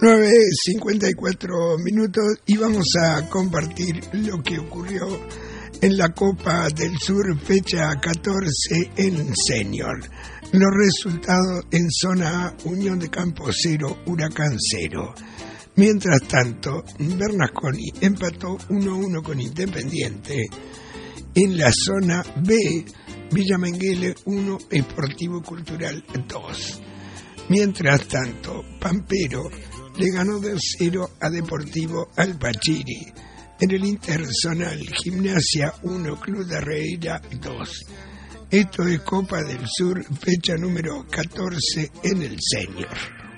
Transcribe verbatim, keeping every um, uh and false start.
nueve cincuenta y cuatro minutos y vamos a compartir lo que ocurrió en la Copa del Sur, fecha catorce en Senior. Los resultados en zona A: Unión de Campo cero, Huracán cero. Mientras tanto, Bernasconi empató uno a uno con Independiente. En la zona B, Villa Menguele uno, Sportivo Cultural dos. Mientras tanto, Pampero le ganó dos cero a Deportivo Alpachiri. En el interzonal, Gimnasia uno, Club de Reira dos. Esto es Copa del Sur, fecha número catorce en el Senior.